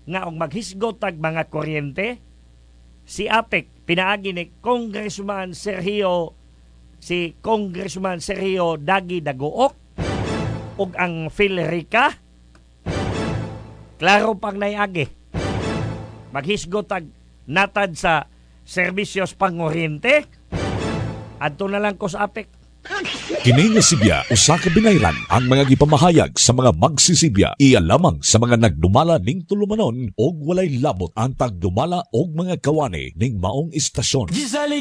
nga og maghisgot tag mga kuryente, si APEC pinaagi ni Congressman Sergio Dagi Daguok ug ang Philrica klaro pang naiagi maghisgot tag natad sa serbisyos panguryente adto na lang ko sa APEC. Kini nga Sibya usa ka binayran ang mga gipamahayag sa mga magsisibya iya lamang sa mga nagdumala ning tulumanon og walay labot ang tagdumala og mga kawani ning maong istasyon.